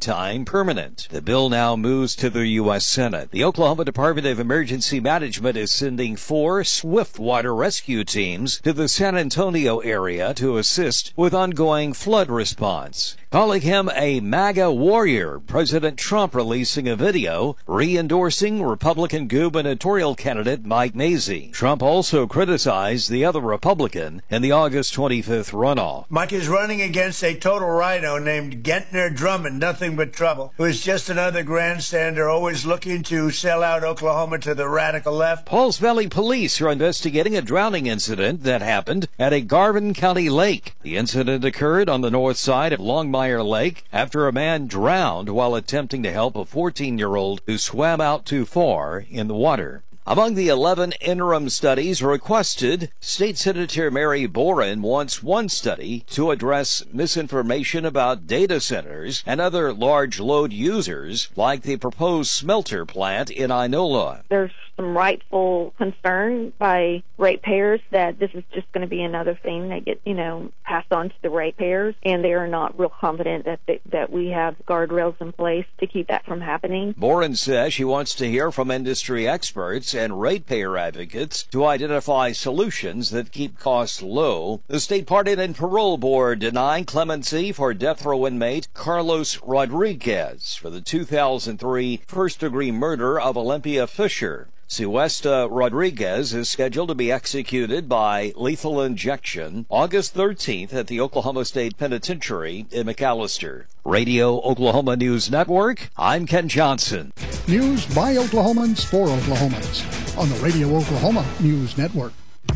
time permanent. The bill now moves to the U.S. Senate. The Oklahoma Department of Emergency Management is sending 4 swift water rescue teams to the San Antonio area to assist with ongoing flood response. Calling him a MAGA warrior, President Trump releasing a video re-endorsing Republican gubernatorial candidate Mike Mazzei. Trump also criticized the other Republican in the August 25th runoff. Mike is running against a total rhino named Gentner Drummond, nothing but trouble, who is just another grandstander always looking to sell out Oklahoma to the radical left. Pauls Valley police are investigating a drowning incident that happened at a Garvin County lake. The incident occurred on the north side of Longmire Lake after a man drowned while attempting to help a 14-year-old who swam out too far in the water. Among the 11 interim studies requested, State Senator Mary Boren wants one study to address misinformation about data centers and other large load users like the proposed smelter plant in Inola. There's some rightful concern by ratepayers that this is just going to be another thing that gets, passed on to the ratepayers, and they are not real confident that we have guardrails in place to keep that from happening. Boren says she wants to hear from industry experts and ratepayer advocates to identify solutions that keep costs low. The State Pardon and Parole Board denying clemency for death row inmate Carlos Rodriguez for the 2003 first-degree murder of Olympia Fisher. Suesta Rodriguez is scheduled to be executed by lethal injection August 13th at the Oklahoma State Penitentiary in McAllister. Radio Oklahoma News Network, I'm Ken Johnson. News by Oklahomans for Oklahomans on the Radio Oklahoma News Network.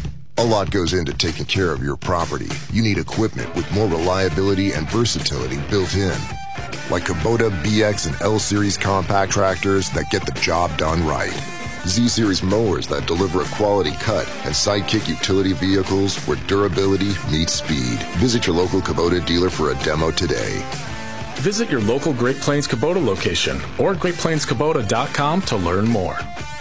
A lot goes into taking care of your property. You need equipment with more reliability and versatility built in. Like Kubota BX and L-Series compact tractors that get the job done right. Z-Series mowers that deliver a quality cut, and Sidekick utility vehicles where durability meets speed. Visit your local Kubota dealer for a demo today. Visit your local Great Plains Kubota location or GreatPlainsKubota.com to learn more.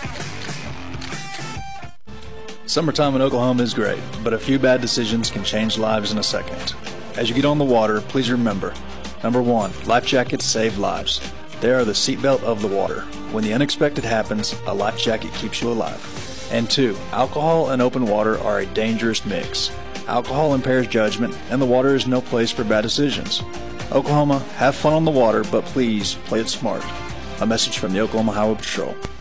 Summertime in Oklahoma is great, but a few bad decisions can change lives in a second. As you get on the water, please remember, number 1, life jackets save lives. They are the seatbelt of the water. When the unexpected happens, a life jacket keeps you alive. And 2, alcohol and open water are a dangerous mix. Alcohol impairs judgment, and the water is no place for bad decisions. Oklahoma, have fun on the water, but please play it smart. A message from the Oklahoma Highway Patrol.